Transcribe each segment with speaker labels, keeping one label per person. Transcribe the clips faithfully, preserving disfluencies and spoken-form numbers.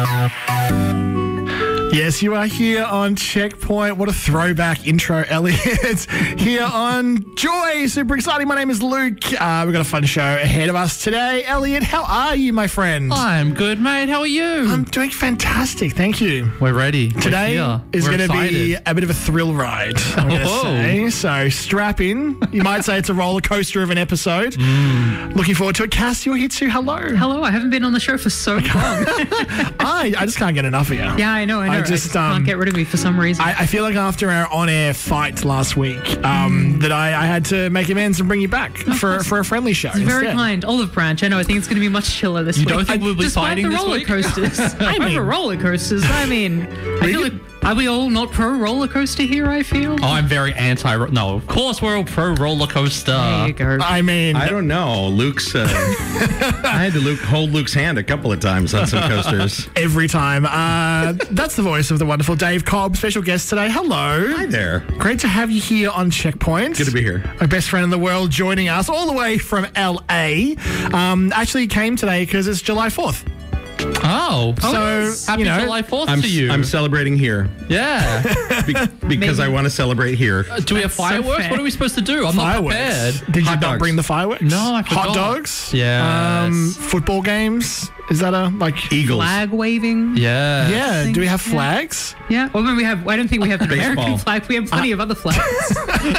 Speaker 1: Yes, you are here on Checkpoint. What a throwback intro, Elliot. Here on Joy. Super exciting. My name is Luke. Uh, we've got a fun show ahead of us today. Elliot, how are you, my friend?
Speaker 2: I'm good, mate. How are you?
Speaker 1: I'm doing fantastic. Thank you.
Speaker 2: We're ready.
Speaker 1: Today
Speaker 2: We're
Speaker 1: is going to be
Speaker 2: excited.
Speaker 1: a bit of a thrill ride, I'm going to
Speaker 2: Oh.
Speaker 1: say. So strap in. You might say it's a roller coaster of an episode. Mm. Looking forward to it. Cass, you're here too. Hello.
Speaker 3: Hello, I haven't been on the show for so long.
Speaker 1: I, I just can't get enough of you.
Speaker 3: yeah, I know, I know.
Speaker 1: I
Speaker 3: I
Speaker 1: just,
Speaker 3: just
Speaker 1: um,
Speaker 3: can't get rid of me for some reason.
Speaker 1: I, I feel like after our on-air fight last week, um,
Speaker 3: Mm.
Speaker 1: that I, I had to make amends and bring you back for for a friendly show.
Speaker 3: it's very
Speaker 1: instead.
Speaker 3: kind. Olive Branch. I know. I think it's going to be much chiller this
Speaker 2: You
Speaker 3: week.
Speaker 2: don't think we'll be
Speaker 3: Despite
Speaker 2: fighting
Speaker 3: the
Speaker 2: this
Speaker 3: roller
Speaker 2: week?
Speaker 3: coasters. I
Speaker 1: mean-
Speaker 3: mean, roller coasters. I mean, I feel like, are we all not pro roller coaster here? I feel.
Speaker 2: Oh, I'm very anti. No, of course we're all pro roller coaster.
Speaker 3: There you go.
Speaker 1: I mean,
Speaker 4: I don't know. Luke's. Uh, I had to Luke, hold Luke's hand a couple of times on some coasters.
Speaker 1: every time. Uh, that's the voice of the wonderful Dave Cobb, special guest today. Hello.
Speaker 4: Hi there.
Speaker 1: Great to have you here on Checkpoint.
Speaker 4: Good to be here.
Speaker 1: My best friend in the world joining us all the way from L A. Um, actually came today because it's July fourth.
Speaker 2: Oh,
Speaker 1: So,
Speaker 2: happy
Speaker 1: you know,
Speaker 2: July fourth
Speaker 4: I'm,
Speaker 2: to you.
Speaker 4: I'm celebrating here
Speaker 2: yeah.
Speaker 4: be- because I want to celebrate here.
Speaker 2: Do we have
Speaker 3: That's so
Speaker 2: fireworks?
Speaker 3: fair.
Speaker 2: what are we supposed to do? I'm
Speaker 1: Fireworks.
Speaker 2: not prepared.
Speaker 1: Did you
Speaker 4: Hot
Speaker 1: not
Speaker 4: dogs.
Speaker 1: bring the fireworks?
Speaker 2: No, I forgot.
Speaker 1: Hot dogs?
Speaker 2: Yes.
Speaker 1: Um, football games? Is that a, like...
Speaker 4: Eagles.
Speaker 3: Flag waving.
Speaker 2: Yeah.
Speaker 1: Yeah, do we have
Speaker 3: Yeah.
Speaker 1: flags?
Speaker 3: Yeah. Well, I mean, we have. I don't think we have an
Speaker 4: Baseball.
Speaker 3: American flag. We have plenty of other flags.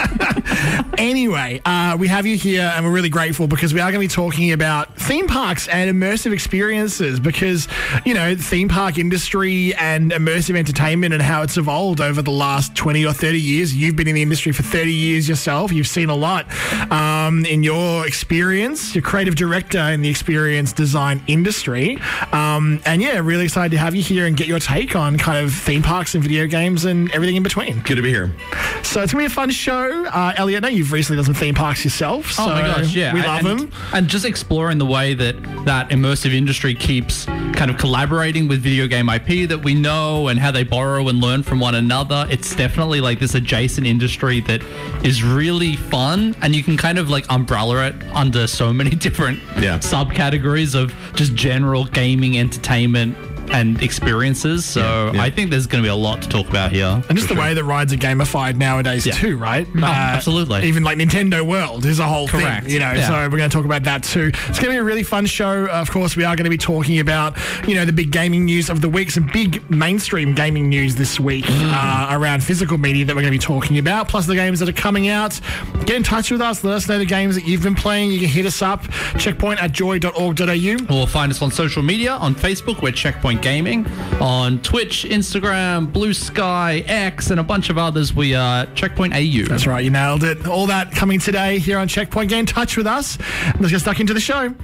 Speaker 1: Anyway, uh, we have you here and we're really grateful because we are going to be talking about theme parks and immersive experiences because, you know, the theme park industry and immersive entertainment and how it's evolved over the last twenty or thirty years. You've been in the industry for thirty years yourself. You've seen a lot um, in your experience. You're creative director in the experience design industry. Um, and yeah, really excited to have you here and get your take on kind of theme parks and video games and everything in between.
Speaker 4: Good to be here.
Speaker 1: So it's going to be a fun show. Uh, Elliot, I know you've recently done some theme parks yourself. So
Speaker 2: Oh my gosh, yeah.
Speaker 1: we
Speaker 2: And-
Speaker 1: love
Speaker 2: and,
Speaker 1: them.
Speaker 2: And just exploring the way that that immersive industry keeps kind of collaborating with video game I P that we know and how they borrow and learn from one another. It's definitely like this adjacent industry that is really fun and you can kind of like umbrella it under so many different
Speaker 4: Yeah.
Speaker 2: subcategories of just general gaming entertainment and experiences. So
Speaker 4: Yeah, yeah.
Speaker 2: I think there's going to be a lot to talk about here.
Speaker 1: And just the way that rides are gamified nowadays
Speaker 2: Yeah.
Speaker 1: too, right?
Speaker 2: Oh, absolutely.
Speaker 1: Even like Nintendo World is a whole
Speaker 2: Correct.
Speaker 1: thing, you know,
Speaker 2: Yeah.
Speaker 1: so we're going to talk about that too. It's going to be a really fun show. Of course, we are going to be talking about, you know, the big gaming news of the week, some big mainstream gaming news this week uh, around physical media that we're going to be talking about, plus the games that are coming out. Get in touch with us. Let us know the games that you've been playing. You can hit us up, checkpoint at joy dot org dot a u.
Speaker 2: Or find us on social media. On Facebook, we're Checkpoint Gaming. On Twitch, Instagram, Blue Sky, X, and a bunch of others, we are Checkpoint A U.
Speaker 1: That's right, you nailed it. All that coming today here on Checkpoint. Get in touch with us. Let's get stuck into the show.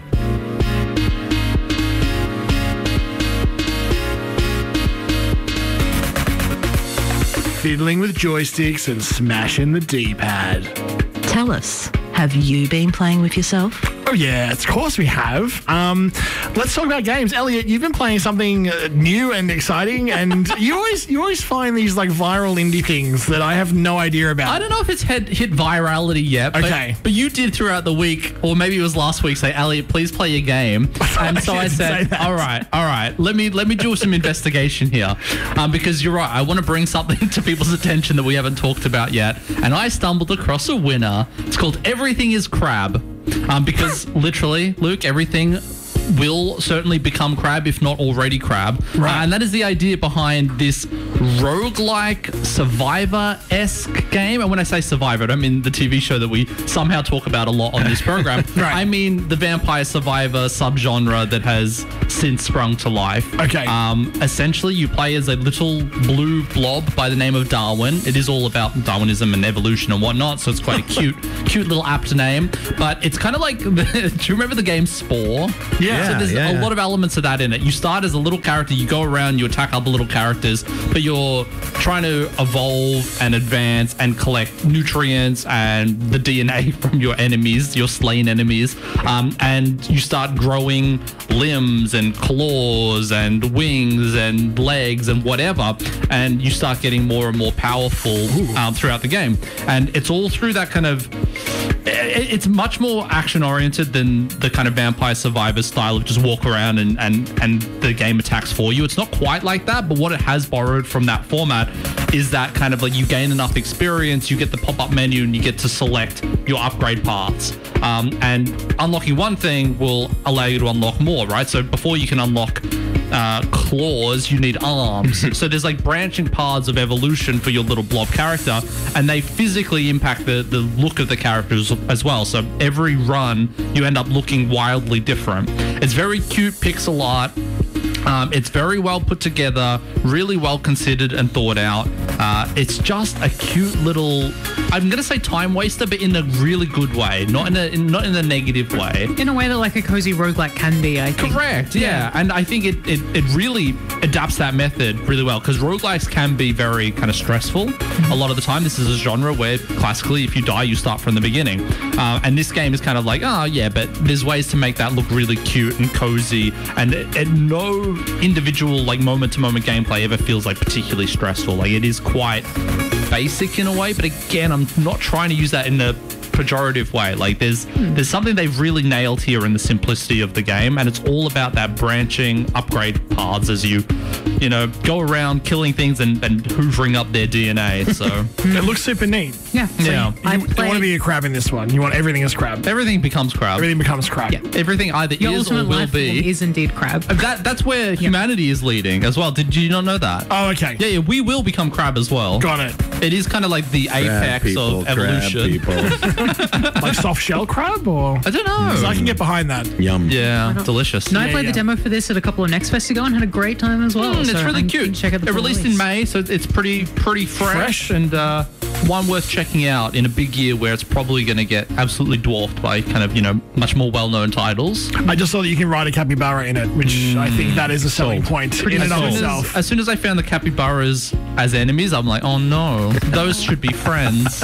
Speaker 1: Fiddling with joysticks and smashing the D-pad.
Speaker 5: Tell us, have you been playing with yourself?
Speaker 1: Oh yeah, of course we have. Um, let's talk about games. Elliot, you've been playing something uh, new and exciting, and you always you always find these like viral indie things that I have no idea about.
Speaker 2: I don't know if it's had, hit virality yet, but,
Speaker 1: Okay.
Speaker 2: but you did throughout the week, or maybe it was last week, say, Elliot, please play your game. And so I
Speaker 1: didn't say
Speaker 2: said,
Speaker 1: that.
Speaker 2: all right, all right, let me let me do some investigation here. Um, because you're right, I want to bring something to people's attention that we haven't talked about yet. And I stumbled across a winner. It's called Everything is Crab. Um, because literally, Luke, everything will certainly become crab, if not already crab.
Speaker 1: Right.
Speaker 2: Uh, and that is the idea behind this roguelike Survivor-esque game. And when I say Survivor, I don't mean the T V show that we somehow talk about a lot on this program.
Speaker 1: Right.
Speaker 2: I mean the Vampire Survivor subgenre that has since sprung to life.
Speaker 1: Okay.
Speaker 2: Um, essentially, you play as a little blue blob by the name of Darwin. It is all about Darwinism and evolution and whatnot, so it's quite a cute, cute little apt name. But it's kind of like, do you remember the game Spore?
Speaker 1: Yeah.
Speaker 2: So there's
Speaker 4: yeah,
Speaker 2: a
Speaker 4: yeah.
Speaker 2: lot of elements of that in it. You start as a little character, you go around, you attack other little characters, but you're trying to evolve and advance and collect nutrients and the D N A from your enemies, your slain enemies, um, and you start growing limbs and claws and wings and legs and whatever, and you start getting more and more powerful um, throughout the game. And it's all through that kind of, it- it's much more action oriented than the kind of Vampire Survivor style style of just walk around and, and, and the game attacks for you. It's not quite like that, but what it has borrowed from that format is that kind of like you gain enough experience, you get the pop-up menu, and you get to select your upgrade paths. Um, and unlocking one thing will allow you to unlock more, right? So before you can unlock uh, claws, you need arms. So there's like branching paths of evolution for your little blob character, and they physically impact the, the look of the characters as well. So every run, you end up looking wildly different. It's very cute pixel art. Um, it's very well put together, really well considered and thought out. Uh, it's just a cute little, I'm going to say time waster, but in a really good way, not in a in, not in a negative way.
Speaker 3: In a way that like a cozy roguelike can be, I think.
Speaker 2: Correct, yeah. yeah. And I think it, it, it really adapts that method really well, because roguelikes can be very kind of stressful. Mm-hmm. A lot of the time, this is a genre where classically, if you die, you start from the beginning. Uh, and this game is kind of like, oh, yeah, but there's ways to make that look really cute and cozy. And it, it, no individual like moment-to-moment gameplay ever feels like particularly stressful. Like, it is quite basic in a way, but again, I'm not trying to use that in a pejorative way. Like, there's hmm. there's something they've really nailed here in the simplicity of the game, and it's all about that branching upgrade paths as you you know go around killing things and, and hoovering up their D N A. So
Speaker 1: it looks super neat.
Speaker 3: Yeah.
Speaker 1: So
Speaker 2: yeah.
Speaker 1: You, you, you want to be a crab in this one. You want everything as crab.
Speaker 2: Everything becomes crab.
Speaker 1: Everything becomes crab.
Speaker 3: Yeah.
Speaker 2: Everything either
Speaker 3: Your
Speaker 2: is or
Speaker 3: ultimate
Speaker 2: will
Speaker 3: life form
Speaker 2: be.
Speaker 3: is indeed crab.
Speaker 2: That that's where humanity is leading as well. Did you not know that?
Speaker 1: Oh, okay.
Speaker 2: Yeah, yeah, we will become crab as well.
Speaker 1: Got it.
Speaker 2: It is kind of like the apex
Speaker 4: people,
Speaker 2: of
Speaker 4: crab
Speaker 2: evolution.
Speaker 4: people.
Speaker 1: Like soft shell crab, or
Speaker 2: I don't know.
Speaker 1: so I can get behind that.
Speaker 4: Yum.
Speaker 2: Yeah, delicious.
Speaker 3: No, I
Speaker 1: Yeah,
Speaker 3: played
Speaker 1: yeah.
Speaker 3: the demo for this at a couple of Next Fest ago and had a great time as well.
Speaker 2: Mm,
Speaker 3: so
Speaker 2: it's really
Speaker 3: I'm-
Speaker 2: cute.
Speaker 3: Check out the
Speaker 2: it
Speaker 3: full
Speaker 2: released in
Speaker 3: release.
Speaker 2: May, so it's pretty pretty fresh,
Speaker 1: Fresh.
Speaker 2: and uh, one worth checking out in a big year where it's probably going to get absolutely dwarfed by kind of you know much more well-known titles.
Speaker 1: I just saw that you can ride a capybara in it, which I think that is a selling point in and
Speaker 2: As
Speaker 1: of
Speaker 2: soon
Speaker 1: itself.
Speaker 2: as, as soon as I found the capybaras as enemies, I'm like, oh no, those should be friends.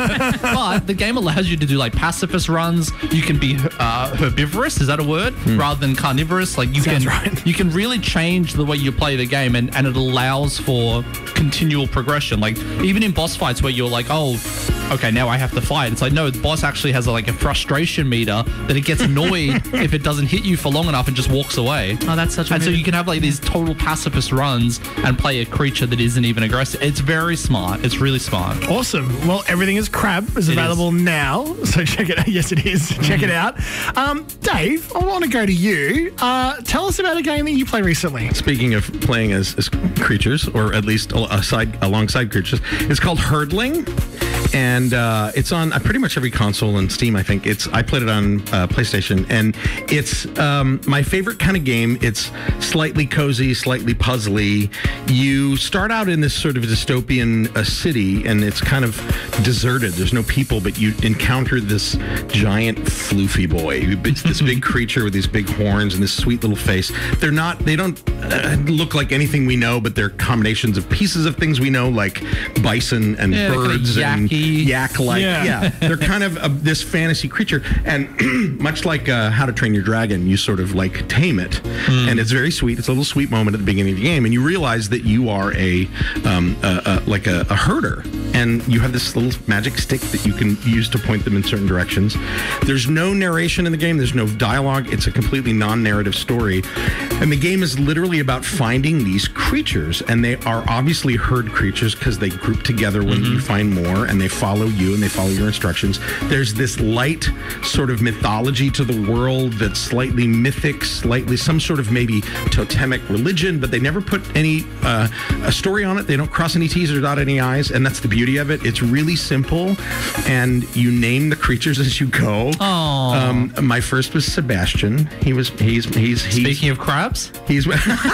Speaker 2: But the game allows you to do like pacifist runs. You can be uh, herbivorous, is that a word? Rather than carnivorous. Like you
Speaker 1: Sounds
Speaker 2: can
Speaker 1: right.
Speaker 2: you can really change the way you play the game, and, and it allows for continual progression. Like even in boss fights where you're like, oh, okay, now I have to fight. It's like, no, the boss actually has a, like a frustration meter that it gets annoyed if it doesn't hit you for long enough and just walks away.
Speaker 3: Oh, that's such a
Speaker 2: And so
Speaker 3: move.
Speaker 2: you can have like these total pacifist runs and play a creature that isn't even aggressive. It's very smart. It's really smart.
Speaker 1: Awesome. Well, everything is crab is available now, so check it out. Yes, it is. Check it out. Um, Dave, I want to go to you. Uh, tell us about a game that you played recently.
Speaker 4: Speaking of playing as, as creatures, or at least aside, alongside creatures, it's called Herdling. And uh, it's on uh, pretty much every console and Steam, I think. It's I played it on uh, PlayStation, and it's um, my favorite kind of game. It's slightly cozy, slightly puzzly. You start out in this sort of dystopian uh, city, and it's kind of deserted. There's no people, but you encounter this giant floofy boy. It's this big creature with these big horns and this sweet little face. They're not, they don't uh, look like anything we know, but they're combinations of pieces of things we know, like bison and
Speaker 2: Yeah, they're kinda
Speaker 4: birds and
Speaker 2: yacky.
Speaker 4: yak-like.
Speaker 1: Yeah.
Speaker 4: Yeah, they're kind of uh, this fantasy creature, and much like uh, How to Train Your Dragon, you sort of like tame it, and it's very sweet. It's a little sweet moment at the beginning of the game, and you realize that you are a um, a, a, like a, a herder, and you have this little magic stick that you can use to point them in certain directions. There's no narration in the game. There's no dialogue. It's a completely non-narrative story, and the game is literally about finding these creatures, and they are obviously herd creatures because they group together when you find more, and they follow you and they follow your instructions. There's this light sort of mythology to the world that's slightly mythic, slightly some sort of maybe totemic religion, but they never put any uh, a story on it. They don't cross any T's or dot any I's, and that's the beauty of it. It's really simple, and you name the creatures as you go.
Speaker 2: Oh.
Speaker 4: Um, my first was Sebastian. He was he's he's he's
Speaker 2: Speaking of crabs,
Speaker 4: he's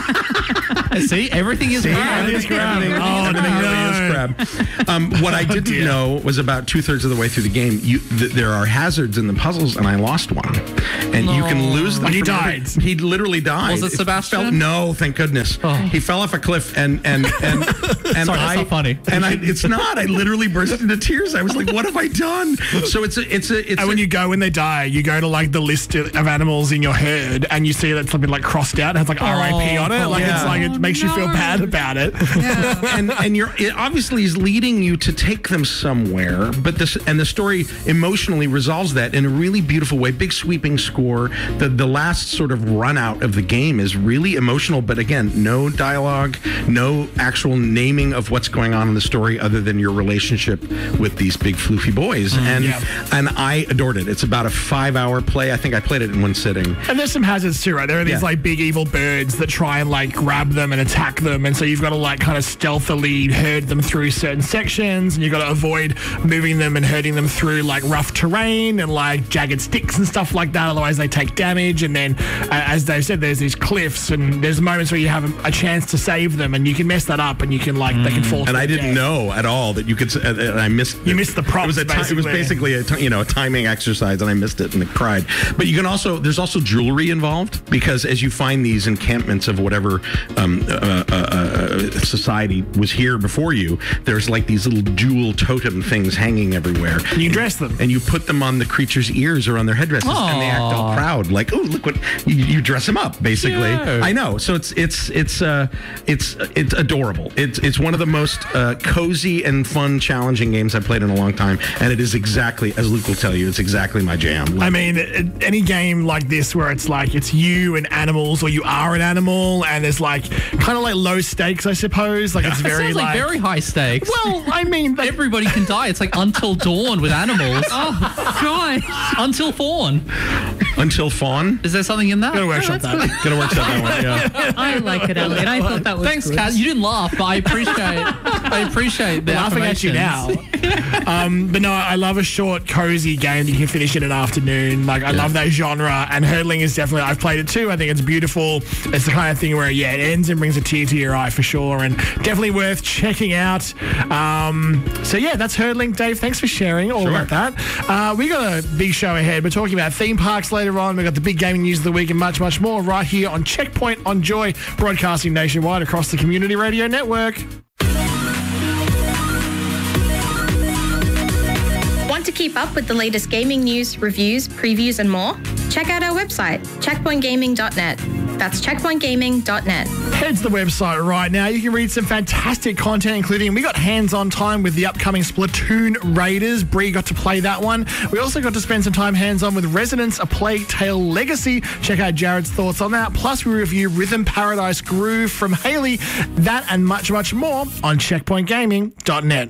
Speaker 2: see, everything is crab.
Speaker 1: Everything is crab.
Speaker 4: Everything-
Speaker 1: Oh,
Speaker 4: everything
Speaker 1: no.
Speaker 4: really is crab. Um, what I didn't
Speaker 1: dear.
Speaker 4: know was about two thirds of the way through the game, you, th- there are hazards in the puzzles, and I lost one. And you can lose them.
Speaker 1: Like he
Speaker 4: from every-
Speaker 1: died.
Speaker 4: He literally died.
Speaker 2: Was it Sebastian?
Speaker 4: fell- no, thank goodness. He fell off a cliff, and and and and
Speaker 2: Sorry, that's
Speaker 4: I,
Speaker 2: not funny.
Speaker 4: And I, it's not. I literally burst into tears. I was like, "What have I done?" So it's it's a, it's a, it's.
Speaker 1: And
Speaker 4: a,
Speaker 1: when you go, when they die, you go to like the list of animals in your herd, and you see that something like crossed out, it has like R I P on it. Like
Speaker 4: yeah.
Speaker 1: it's like it
Speaker 3: Oh,
Speaker 1: makes you feel
Speaker 3: no.
Speaker 1: bad about it.
Speaker 4: and and you're it obviously is leading you to take them somewhere, but this and the story emotionally resolves that in a really beautiful way. Big sweeping score. The the last sort of run out of the game is really emotional, but again, no dialogue, no actual naming of what's going on in the story other than your relationship with these big floofy boys. and
Speaker 1: yeah.
Speaker 4: and I adored it. It's about a five hour play. I think I played it in one sitting.
Speaker 1: And there's some hazards too, right? There are these
Speaker 4: Yeah.
Speaker 1: like big evil birds that try and like grab them and attack them, and so you've got to like kind of stealthily herd them through certain sections, and you've got to avoid moving them and herding them through like rough terrain and like jagged sticks and stuff like that. Otherwise, they take damage. And then, uh, as Dave said, there's these cliffs, and there's moments where you have a, a chance to save them, and you can mess that up, and you can like they can fall.
Speaker 4: And
Speaker 1: to
Speaker 4: I
Speaker 1: their
Speaker 4: didn't
Speaker 1: death.
Speaker 4: know at all that you could. Uh, and I missed.
Speaker 1: You missed the props,
Speaker 4: It was, a ti- it was
Speaker 1: basically.
Speaker 4: basically a ti- you know a timing exercise, and I missed it and it cried. But you can also there's also jewelry involved, because as you find these encampments of whatever um, uh, uh, uh, society was here before you, there's like these little jewel totem things hanging everywhere.
Speaker 1: You dress them.
Speaker 4: And you put them on the creature's ears or on their headdresses, and they act all
Speaker 2: Aw.
Speaker 4: proud, like, "Oh, look what you, you dress them up." Basically,
Speaker 2: Cute.
Speaker 4: I know. So it's it's it's uh it's it's adorable. It's it's one of the most uh, cozy and fun, challenging games I've played in a long time, and it is exactly, as Luke will tell you, it's exactly my jam.
Speaker 1: I mean, it- any game like this where it's like it's you and animals, or you are an animal, and there's like kind of like low stakes, I suppose. Like it's
Speaker 2: It
Speaker 1: very
Speaker 2: sounds like,
Speaker 1: like
Speaker 2: very high stakes.
Speaker 1: well, I mean, like,
Speaker 2: Everybody can die. It's like Until Dawn with animals.
Speaker 3: God.
Speaker 2: Until Fawn.
Speaker 4: Until Fawn,
Speaker 2: Is there something in that?
Speaker 1: gotta workshop that.
Speaker 4: gonna work that one. Yeah.
Speaker 3: I like it, Elliot. I thought that was
Speaker 2: Thanks,
Speaker 3: good.
Speaker 2: Kat. You didn't laugh, but I appreciate. I appreciate the
Speaker 1: Laughing at you now.
Speaker 2: affirmations.
Speaker 1: um, but no, I love a short, cozy game that you can finish in an afternoon. Like, I love that genre, and hurdling is definitely, I've played it too. I think it's beautiful. It's the kind of thing where, yeah, it ends and brings a tear to your eye for sure, and definitely worth checking out. Um, so, yeah, that's hurdling. Dave, thanks for sharing all
Speaker 4: Sure.
Speaker 1: about that. Uh, we got a big show ahead. We're talking about theme parks later on. We've got the big gaming news of the week and much, much more right here on Checkpoint on Joy, broadcasting nationwide across the Community Radio Network.
Speaker 6: Want to keep up with the latest gaming news, reviews, previews, and more? Check out our website, checkpoint gaming dot net. That's checkpoint gaming dot net.
Speaker 1: Head to the website right now. You can read some fantastic content, including we got hands-on time with the upcoming Splatoon Raiders. Bree got to play that one. We also got to spend some time hands-on with Residents: A Plague Tale Legacy. Check out Jared's thoughts on that. Plus, we review Rhythm Paradise Groove from Haley. That and much, much more on checkpoint gaming dot net.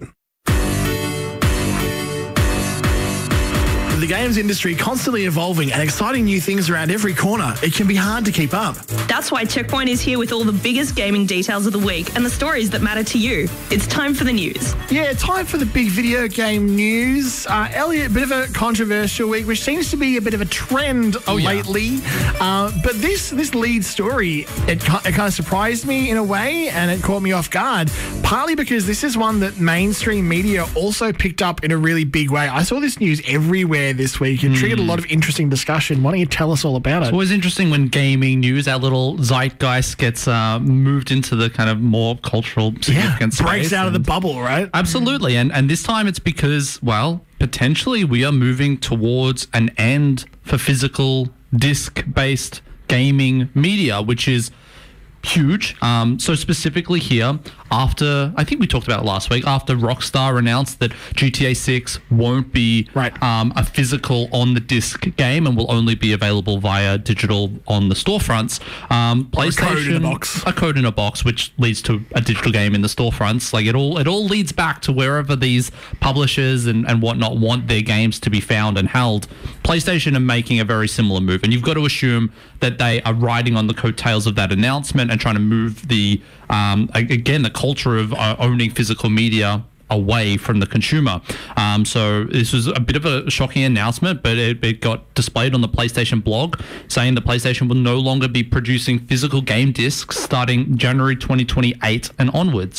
Speaker 1: The games industry constantly evolving and exciting new things around every corner. It can be hard to keep up.
Speaker 7: That's why Checkpoint is here with all the biggest gaming details of the week and the stories that matter to you. It's time for the news.
Speaker 1: Yeah, time for the big video game news. Uh, Elliot, a bit of a controversial week, which seems to be a bit of a trend
Speaker 2: Oh, yeah.
Speaker 1: lately. Uh, but this this lead story, it, ki- it kind of surprised me in a way, and it caught me off guard, partly because this is one that mainstream media also picked up in a really big way. I saw this news everywhere this week and triggered a lot of interesting discussion. Why don't you tell us all about it?
Speaker 2: It's always interesting when gaming news, our little zeitgeist, gets uh, moved into the kind of more cultural
Speaker 1: Yeah,
Speaker 2: significance.
Speaker 1: breaks
Speaker 2: space
Speaker 1: out of the
Speaker 2: and-
Speaker 1: bubble, right?
Speaker 2: Absolutely. And and this time it's because, well, potentially we are moving towards an end for physical disc-based gaming media, which is huge. Um, so specifically here, after, I think we talked about it last week, after Rockstar announced that G T A six won't be
Speaker 1: Right.
Speaker 2: um, a physical on-the-disc game and will only be available via digital on the storefronts, um,
Speaker 1: Or a
Speaker 2: PlayStation...
Speaker 1: code in a box.
Speaker 2: A code in a box, which leads to a digital game in the storefronts. Like, it all it all leads back to wherever these publishers and, and whatnot want their games to be found and held. PlayStation are making a very similar move, and you've got to assume that they are riding on the coattails of that announcement and trying to move the, um, a- again, the culture of uh, owning physical media away from the consumer. Um, so this was a bit of a shocking announcement, but it, it got displayed on the PlayStation blog saying that PlayStation will no longer be producing physical game discs starting January twenty twenty-eight and onwards.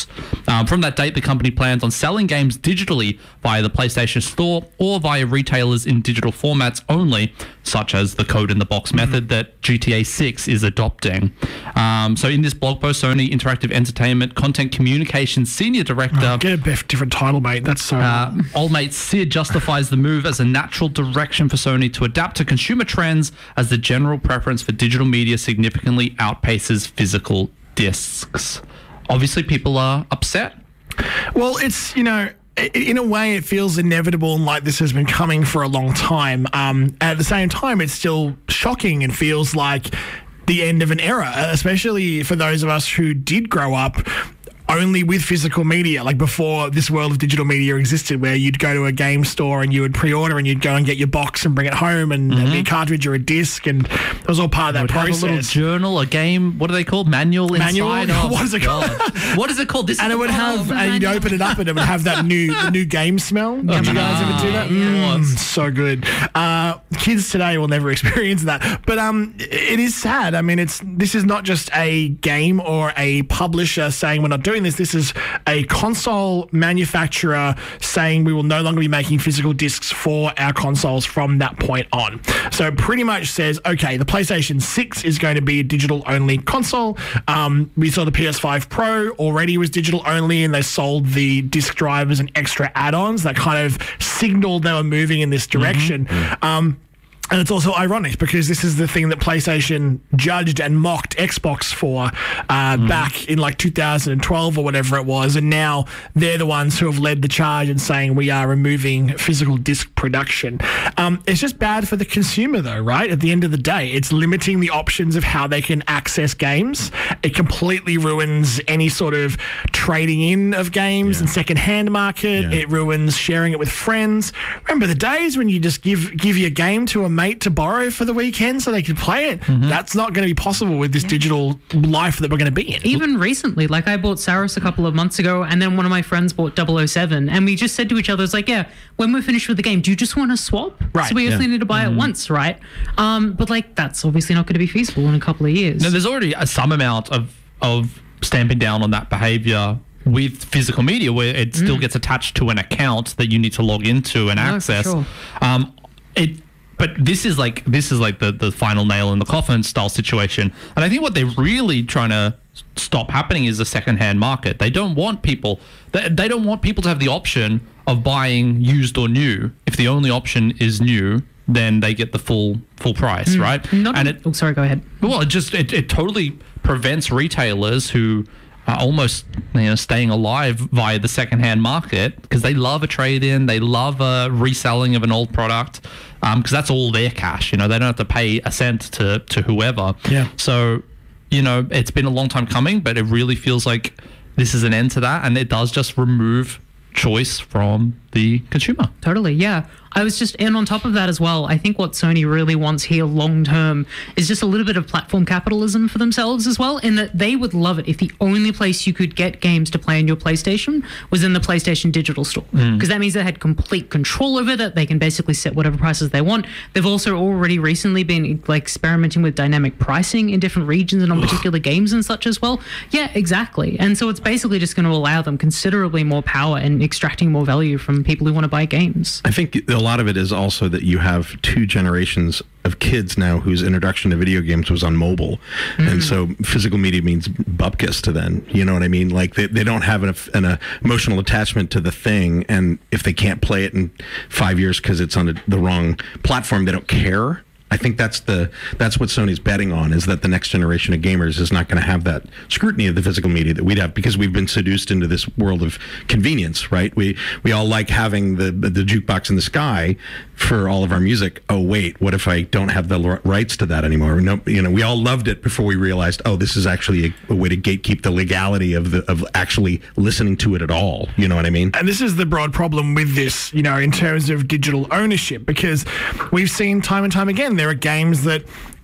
Speaker 2: Um, from that date, the company plans on selling games digitally via the PlayStation Store or via retailers in digital formats only, such as the code-in-the-box method that G T A six is adopting. Um, so in this blog post, Sony Interactive Entertainment Content Communications Senior Director...
Speaker 1: Oh, get a bef- different title, mate. That's so...
Speaker 2: Uh, old mate Sid justifies the move as a natural direction for Sony to adapt to consumer trends as the general preference for digital media significantly outpaces physical discs. Obviously, people are upset.
Speaker 1: Well, it's, you know... in a way, it feels inevitable and like this has been coming for a long time. Um, at the same time, it's still shocking and feels like the end of an era, especially for those of us who did grow up only with physical media, like before this world of digital media existed, where you'd go to a game store and you would pre-order and you'd go and get your box and bring it home and mm-hmm. be a cartridge or a disc, and it was all part of that process.
Speaker 2: Have a little journal, a game, what are they called? Manual,
Speaker 1: Manual?
Speaker 2: inside? Oh,
Speaker 1: what is it called?
Speaker 2: What is it called? This
Speaker 1: and
Speaker 2: is
Speaker 1: it would have, and you'd open it up and it would have that new the new game smell. Did you guys ever do that? Mm, so good. Uh, kids today will never experience that. But um, it is sad. I mean, it's this is not just a game or a publisher saying we're not doing this. This is a console manufacturer saying we will no longer be making physical discs for our consoles from that point on. So it pretty much says, okay, the PlayStation six is going to be a digital-only console. Um, we saw the P S five Pro already was digital-only, and they sold the disc drivers and extra add-ons that kind of signaled they were moving in this direction. Mm-hmm. Um, And it's also ironic because this is the thing that PlayStation judged and mocked Xbox for uh, mm. back in like two thousand twelve or whatever it was. And now they're the ones who have led the charge and saying we are removing physical disc production. Um, it's just bad for the consumer though, right? At the end of the day, it's limiting the options of how they can access games. It completely ruins any sort of trading in of games yeah. and secondhand market. Yeah. It ruins sharing it with friends. Remember the days when you just give, give your game to a mate to borrow for the weekend so they could play it? Mm-hmm. That's not going to be possible with this digital life that we're going to be in.
Speaker 3: Even recently, like I bought Saris a couple of months ago, and then one of my friends bought double oh seven, and we just said to each other, it's like, yeah, when we're finished with the game, do you just want to swap?
Speaker 1: Right.
Speaker 3: So we only
Speaker 2: yeah.
Speaker 3: need to buy mm-hmm. it once, right? Um, but like that's obviously not going to be feasible in a couple of years.
Speaker 2: No, there's already a, some amount of of stamping down on that behavior with physical media, where it mm. still gets attached to an account that you need to log into and
Speaker 3: no,
Speaker 2: access.
Speaker 3: For sure.
Speaker 2: Um, it. But this is like this is like the, the final nail in the coffin style situation. And I think what they're really trying to stop happening is the secondhand market. They don't want people they, they don't want people to have the option of buying used or new. If the only option is new, then they get the full full price, mm, right?
Speaker 3: Not
Speaker 2: and
Speaker 3: a,
Speaker 2: it
Speaker 3: oh, sorry, go ahead.
Speaker 2: Well, it just it, it totally prevents retailers who are almost you know staying alive via the secondhand market, because they love a trade-in, they love a reselling of an old product, because um, that's all their cash. You know, they don't have to pay a cent to to whoever.
Speaker 1: Yeah.
Speaker 2: So, you know, it's been a long time coming, but it really feels like this is an end to that, and it does just remove choice from the consumer.
Speaker 3: Totally, yeah. I was just, and on top of that as well, I think what Sony really wants here long term is just a little bit of platform capitalism for themselves as well, in that they would love it if the only place you could get games to play on your PlayStation was in the PlayStation Digital Store. Because mm. that means they had complete control over that. They can basically set whatever prices they want. They've also already recently been like experimenting with dynamic pricing in different regions and on particular games and such as well. Yeah, exactly. And so it's basically just going to allow them considerably more power and extracting more value from people who want to buy games.
Speaker 4: I think a lot of it is also that you have two generations of kids now whose introduction to video games was on mobile. Mm. And so physical media means bupkis to them. You know what I mean? Like they, they don't have an, an uh, emotional attachment to the thing. And if they can't play it in five years because it's on a, the wrong platform, they don't care. I think that's the that's what Sony's betting on, is that the next generation of gamers is not going to have that scrutiny of the physical media that we'd have, because we've been seduced into this world of convenience, right? We we all like having the the jukebox in the sky for all of our music. Oh wait, what if I don't have the rights to that anymore? No, you know, we all loved it before we realized, oh, this is actually a, a way to gatekeep the legality of the of actually listening to it at all. You know what I mean?
Speaker 1: And this is the broad problem with this, you know, in terms of digital ownership, because we've seen time and time again there are games that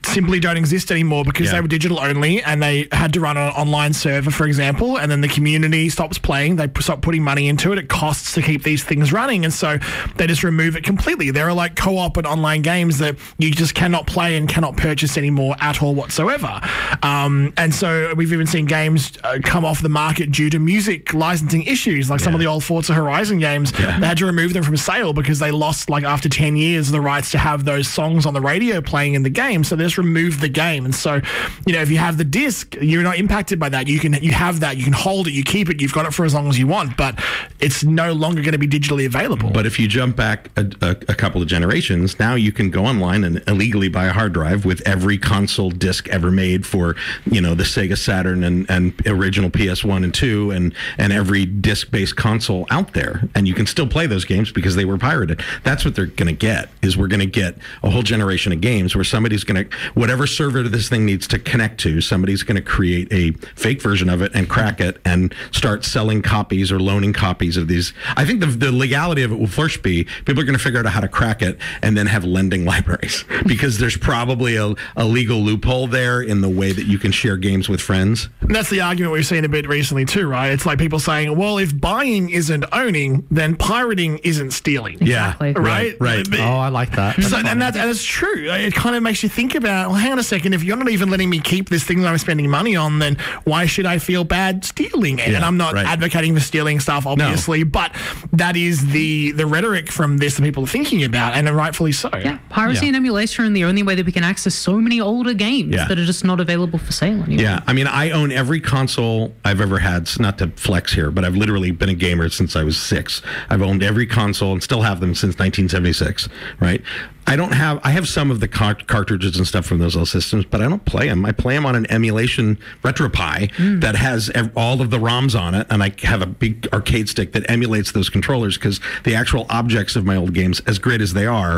Speaker 1: simply don't exist anymore because
Speaker 4: Yeah.
Speaker 1: they were digital only and they had to run on an online server, for example, and then the community stops playing. They stop putting money into it. It costs to keep these things running, and so they just remove it completely. There are like co-op and online games that you just cannot play and cannot purchase anymore at all whatsoever. Um, and so we've even seen games uh, come off the market due to music licensing issues, like some
Speaker 4: Yeah.
Speaker 1: of the old Forza Horizon games.
Speaker 4: Yeah.
Speaker 1: They had to remove them from sale because they lost, like after ten years, the rights to have those songs on the radio playing in the game. So they just removed the game. And so, you know, if you have the disc, you're not impacted by that. You can you have that, you can hold it, you keep it, you've got it for as long as you want, but it's no longer going to be digitally available.
Speaker 4: But if you jump back a, a, a couple of generations, now you can go online and illegally buy a hard drive with every console disc ever made for, you know, the Sega Saturn and, and original P S one and two and, and every disc-based console out there. And you can still play those games because they were pirated. That's what they're going to get, is we're going to get a whole generation of games where somebody's going to, whatever server this thing needs to connect to, somebody's going to create a fake version of it and crack it and start selling copies or loaning copies of these. I think the, the legality of it will first be people are going to figure out how to crack it and then have lending libraries because there's probably a, a legal loophole there in the way that you can share games with friends.
Speaker 1: And that's the argument we've seen a bit recently too, right? It's like people saying, well, if buying isn't owning, then pirating isn't stealing.
Speaker 3: Exactly.
Speaker 1: Right?
Speaker 4: Right.
Speaker 1: But-
Speaker 2: Oh, I like that.
Speaker 1: So, and, that's, and it's true. It kind of makes you think about, well, hang on a second, if you're not even letting me keep this thing that I'm spending money on, then why should I feel bad stealing it?
Speaker 4: Yeah,
Speaker 1: and I'm not
Speaker 4: right.
Speaker 1: advocating for stealing stuff, obviously, but that is the, the rhetoric from this that people are thinking about, and rightfully so.
Speaker 3: Yeah, piracy
Speaker 2: Yeah.
Speaker 3: and emulation are the only way that we can access so many older games
Speaker 4: Yeah.
Speaker 3: that are just not available for sale anymore.
Speaker 4: Yeah, I mean, I own every console I've ever had. It's not to flex here, but I've literally been a gamer since I was six. I've owned every console and still have them since nineteen seventy-six, right? I don't have, I have some of the car- cartridges and stuff from those old systems, but I don't play them. I play them on an emulation RetroPie
Speaker 3: Mm.
Speaker 4: that has ev- all of the ROMs on it, and I have a big arcade stick that emulates those controllers because the actual objects of my old games, as great as they are,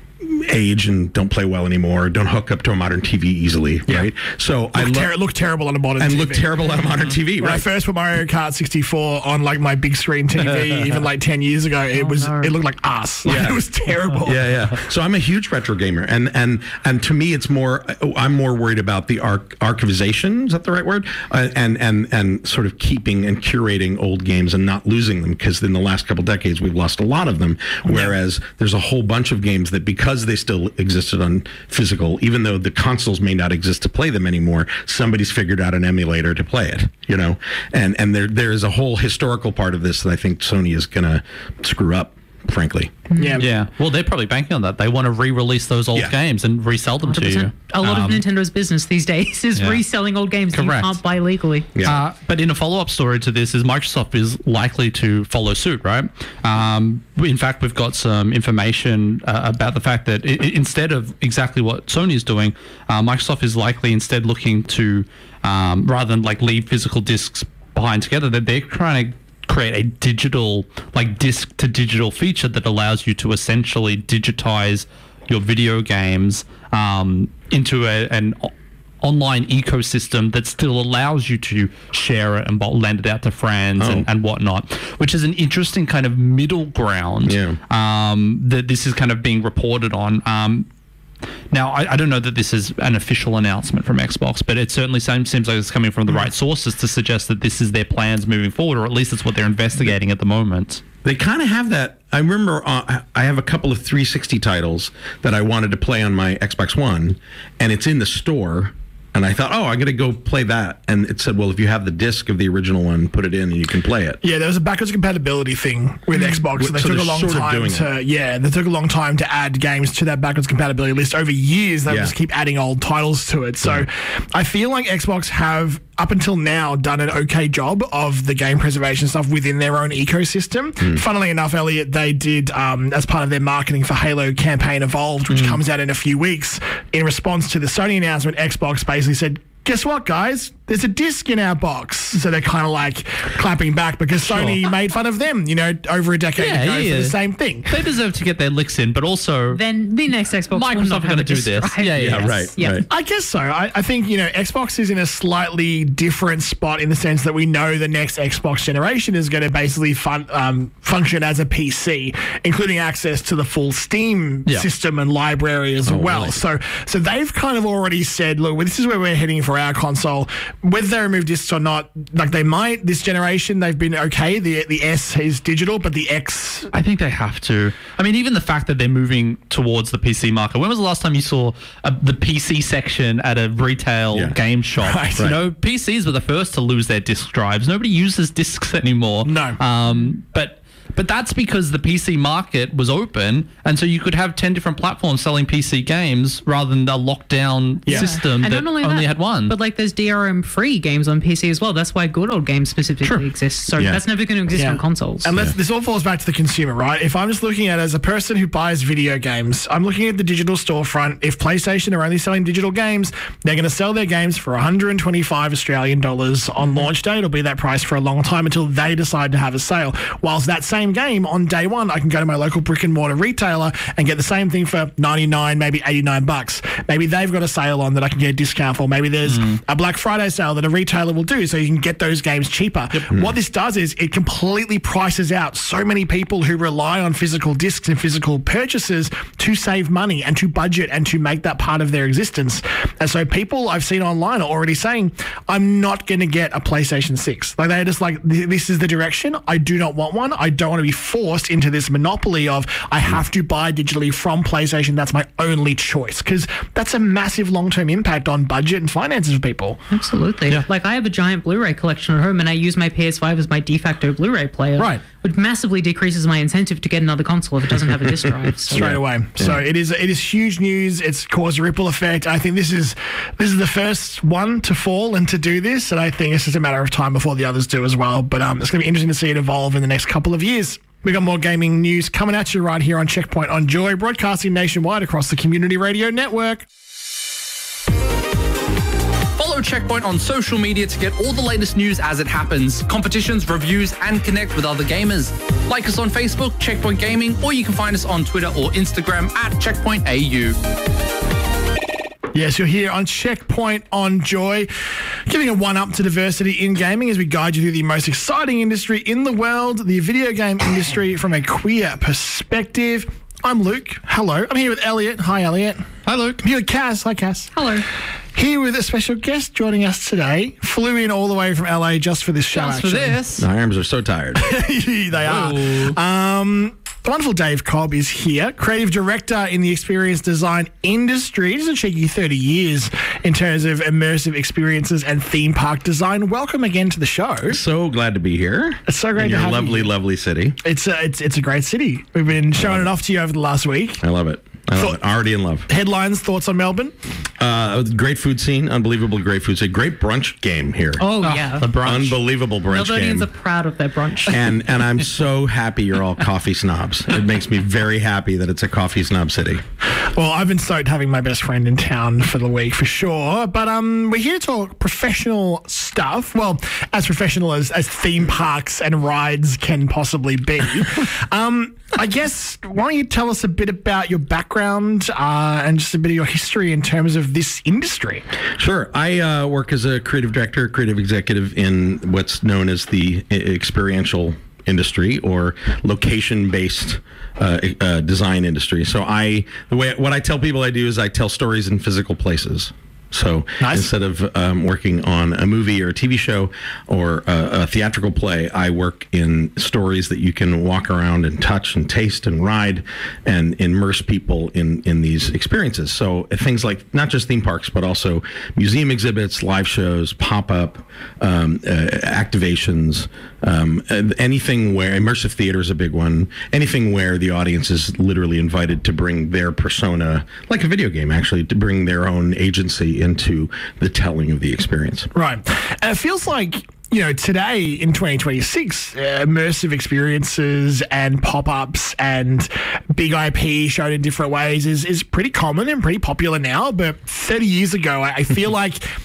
Speaker 4: age and don't play well anymore, don't hook up to a modern T V easily, right? So I
Speaker 1: Look,
Speaker 4: lo-
Speaker 1: ter- look terrible on a modern
Speaker 4: and
Speaker 1: T V.
Speaker 4: look terrible on a modern T V,
Speaker 1: When I
Speaker 4: right?
Speaker 1: first put Mario Kart sixty-four on like my big screen T V, even like ten years ago, it was
Speaker 3: no.
Speaker 1: it looked like us. Like,
Speaker 4: Yeah.
Speaker 1: it was terrible.
Speaker 4: Yeah, yeah. So I'm a huge retro gamer, and and and to me, it's more. I'm more worried about the arch- archivization. Is that the right word? Uh, and and and sort of keeping and curating old games and not losing them, because in the last couple decades we've lost a lot of them. Whereas there's a whole bunch of games that, because they still existed on physical, even though the consoles may not exist to play them anymore, somebody's figured out an emulator to play it. You know, and and there there is a whole historical part of this that I think Sony is gonna screw up, frankly.
Speaker 1: Yeah.
Speaker 2: Yeah, well, they're probably banking on that. They want to re-release those old
Speaker 4: Yeah.
Speaker 2: games and resell them to you.
Speaker 3: A lot
Speaker 2: Um,
Speaker 3: of Nintendo's business these days is
Speaker 2: yeah.
Speaker 3: reselling old games that you
Speaker 2: Correct.
Speaker 3: can't buy legally.
Speaker 4: Yeah.
Speaker 2: Uh, but in a follow-up story to this is Microsoft is likely to follow suit, right? Um, in fact, we've got some information uh, about the fact that I- I- instead of exactly what Sony is doing, uh, Microsoft is likely instead looking to, um, rather than like leave physical discs behind together, that they're trying to create a digital, like disc to digital feature that allows you to essentially digitize your video games um, into a, an o- online ecosystem that still allows you to share it and bo- lend it out to friends and,
Speaker 4: Oh.
Speaker 2: and whatnot, which is an interesting kind of middle ground
Speaker 4: Yeah.
Speaker 2: um, that this is kind of being reported on. Um, now, I, I don't know that this is an official announcement from Xbox, but it certainly seems, seems like it's coming from the right sources to suggest that this is their plans moving forward, or at least it's what they're investigating at the moment.
Speaker 4: They kind of have that. I remember uh, I have a couple of three sixty titles that I wanted to play on my Xbox One, and it's in the store. And I thought, oh, I'm going to go play that. And it said, well, if you have the disc of the original one, put it in and you can play it.
Speaker 1: Yeah, there was a backwards compatibility thing with Xbox. And they
Speaker 4: So
Speaker 1: took a
Speaker 4: they're
Speaker 1: long
Speaker 4: sort of
Speaker 1: time
Speaker 4: doing
Speaker 1: to yeah, they took a long time to add games to that backwards compatibility list. Over years, they
Speaker 4: Yeah.
Speaker 1: just keep adding old titles to it. So I feel like Xbox have up until now done an okay job of the game preservation stuff within their own ecosystem.
Speaker 4: Mm.
Speaker 1: Funnily enough, Elliot, they did um, as part of their marketing for Halo campaign Evolved, which
Speaker 4: Mm.
Speaker 1: comes out in a few weeks. In response to the Sony announcement, Xbox basically said, guess what, guys? There's a disc in our box. So they're kind of like clapping back because Sony made fun of them, you know, over a decade
Speaker 2: Yeah,
Speaker 1: ago
Speaker 2: yeah.
Speaker 1: for the same thing.
Speaker 2: They deserve to get their licks in, but also
Speaker 3: Then the next Xbox will
Speaker 2: Microsoft
Speaker 3: not
Speaker 2: are
Speaker 3: have
Speaker 2: going
Speaker 3: a
Speaker 2: to do
Speaker 3: disc
Speaker 2: this.
Speaker 3: drive.
Speaker 2: Yeah, yeah,
Speaker 4: Yeah, right,
Speaker 3: Yeah.
Speaker 4: right.
Speaker 1: I guess so. I, I think, you know, Xbox is in a slightly different spot in the sense that we know the next Xbox generation is going to basically fun, um, function as a P C, including access to the full Steam
Speaker 2: Yeah.
Speaker 1: system and library as well.
Speaker 4: really?
Speaker 1: So so they've kind of already said, look, well, this is where we're heading for our console. Whether they remove discs or not, like they might, this generation, they've been okay. The, the S is digital, but the X...
Speaker 2: I think they have to. I mean, even the fact that they're moving towards the P C market. When was the last time you saw a, the P C section at a retail
Speaker 4: Yeah.
Speaker 2: game shop?
Speaker 1: Right.
Speaker 2: You know, P Cs were the first to lose their disk drives. Nobody uses discs anymore.
Speaker 1: No.
Speaker 2: Um, but but that's because the P C market was open, and so you could have ten different platforms selling P C games rather than a lockdown
Speaker 1: Yeah.
Speaker 2: system
Speaker 3: And
Speaker 2: that
Speaker 3: not only,
Speaker 2: only
Speaker 3: that,
Speaker 2: had one.
Speaker 3: but like there's D R M free games on P C as well. That's why Good Old Games specifically
Speaker 2: Sure.
Speaker 3: exists. So
Speaker 4: Yeah.
Speaker 3: that's never going to exist
Speaker 1: Yeah.
Speaker 3: on consoles.
Speaker 1: And let's, this all falls back to the consumer, right? If I'm just looking at it as a person who buys video games, I'm looking at the digital storefront. If PlayStation are only selling digital games, they're going to sell their games for one hundred twenty-five Australian dollars on launch day. It'll be that price for a long time until they decide to have a sale. Whilst that same game on day one, I can go to my local brick and mortar retailer and get the same thing for ninety-nine, maybe eighty-nine bucks. Maybe they've got a sale on that I can get a discount for. Maybe there's a Black Friday sale that a retailer will do so you can get those games cheaper. What this does is it completely prices out so many people who rely on physical discs and physical purchases to save money and to budget and to make that part of their existence. And so people I've seen online are already saying, I'm not going to get a PlayStation six. Like they're just like, this is the direction. I do not want one. I don't want to be forced into this monopoly of I have to buy digitally from PlayStation. That's my only choice, because that's a massive long-term impact on budget and finances for people.
Speaker 3: Absolutely. Like I have a giant Blu-ray collection at home and I use my P S five as my de facto Blu-ray player.
Speaker 1: Right.
Speaker 3: Which massively decreases my incentive to get another console if it doesn't have a disc drive. So.
Speaker 1: Straight away. So it is it is huge news. It's caused a ripple effect. I think this is this is the first one to fall and to do this, and I think it's just a matter of time before the others do as well. But um, it's going to be interesting to see it evolve in the next couple of years. We got more gaming news coming at you right here on Checkpoint on Joy, broadcasting nationwide across the Community Radio Network.
Speaker 2: Follow Checkpoint on social media to get all the latest news as it happens, competitions, reviews, and connect with other gamers. Like us on Facebook, Checkpoint Gaming, or you can find us on Twitter or Instagram at Checkpoint A U.
Speaker 1: Yes, you're here on Checkpoint on Joy, giving a one-up to diversity in gaming as we guide you through the most exciting industry in the world, the video game industry from a queer perspective. I'm Luke. Hello. I'm here with Elliot. Hi, Elliot.
Speaker 2: Hi, Luke.
Speaker 1: I'm here with Cass. Hi, Cass.
Speaker 3: Hello.
Speaker 1: Here with a special guest joining us today. Flew in all the way from L A just for this show,
Speaker 2: Just for
Speaker 1: actually.
Speaker 2: this.
Speaker 4: My arms are so tired.
Speaker 1: They are. Um, the wonderful Dave Cobb is here, creative director in the experience design industry. It is a cheeky thirty years in terms of immersive experiences and theme park design. Welcome again to the show.
Speaker 4: So glad to be here.
Speaker 1: It's so great
Speaker 4: in
Speaker 1: to
Speaker 4: your
Speaker 1: have
Speaker 4: lovely,
Speaker 1: you.
Speaker 4: lovely city.
Speaker 1: It's a, it's it's a great city. We've been showing it off to you over the last week.
Speaker 4: I love it. I love
Speaker 1: Thought-
Speaker 4: it. Already in love.
Speaker 1: Headlines, thoughts on Melbourne?
Speaker 4: Uh, great food scene. Unbelievable great food scene. Great brunch game here.
Speaker 3: Oh, yeah.
Speaker 2: The brunch.
Speaker 4: Unbelievable brunch
Speaker 3: Melburnians
Speaker 4: game.
Speaker 3: are proud of their brunch.
Speaker 4: and and I'm so happy you're all coffee snobs. It makes me very happy that it's a coffee snob city.
Speaker 1: Well, I've been stoked having my best friend in town for the week for sure. But um, we're here to talk professional stuff. Well, as professional as, as theme parks and rides can possibly be. um, I guess, why don't you tell us a bit about your background uh, and just a bit of your history in terms of this industry?
Speaker 4: Sure. I uh, work as a creative director, creative executive in what's known as the e- experiential industry or location-based uh, uh, design industry. So I, the way what I tell people I do is I tell stories in physical places. So
Speaker 1: Nice.
Speaker 4: instead of um, working on a movie or a T V show or a, a theatrical play, I work in stories that you can walk around and touch and taste and ride and immerse people in, in these experiences. So things like not just theme parks, but also museum exhibits, live shows, pop-up, um, uh, activations, um, anything where immersive theater is a big one, anything where the audience is literally invited to bring their persona, like a video game actually, to bring their own agency into the telling of the experience.
Speaker 1: Right. And it feels like, you know, today in twenty twenty-six, uh, immersive experiences and pop-ups and big I P shown in different ways is, is pretty common and pretty popular now. But thirty years ago, I, I feel like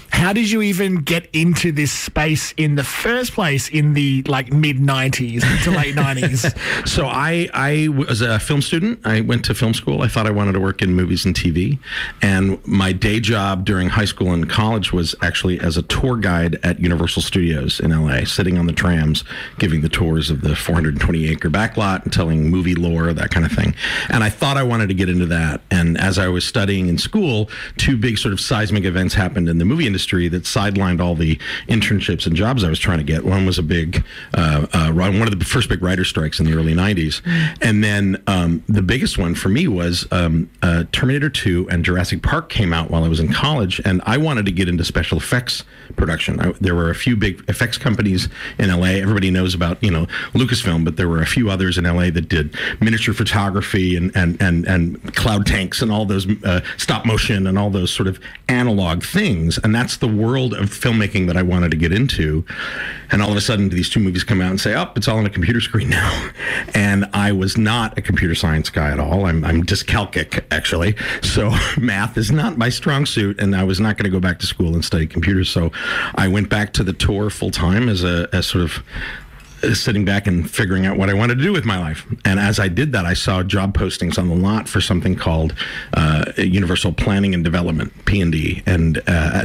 Speaker 1: how did you even get into this space in the first place in the like mid nineties to late nineties?
Speaker 4: So I, I was a film student. I went to film school. I thought I wanted to work in movies and T V. And my day job during high school and college was actually as a tour guide at Universal Studios in L A, sitting on the trams, giving the tours of the four hundred twenty acre backlot and telling movie lore, that kind of thing. And I thought I wanted to get into that. And as I was studying in school, two big sort of seismic events happened in the movie industry that sidelined all the internships and jobs I was trying to get. One was a big, uh, uh, one of the first big writer strikes in the early nineties. And then um, the biggest one for me was um, uh, Terminator two and Jurassic Park came out while I was in college, and I wanted to get into special effects production. I, there were a few big effects companies in L A. Everybody knows about, you know, Lucasfilm, but there were a few others in L A that did miniature photography and and and, and cloud tanks and all those uh, stop motion and all those sort of analog things. And that's the world of filmmaking that I wanted to get into. And all of a sudden, these two movies come out and say, "Oh, it's all on a computer screen now." And I was not a computer science guy at all. I'm I'm dyscalculic, actually. So math is not my strong suit, and I was not going to go back to school and study computers. So I went back to the tour full time as a as sort of uh, sitting back and figuring out what I wanted to do with my life. And as I did that, I saw job postings on the lot for something called uh, Universal Planning and Development, P and D, and uh,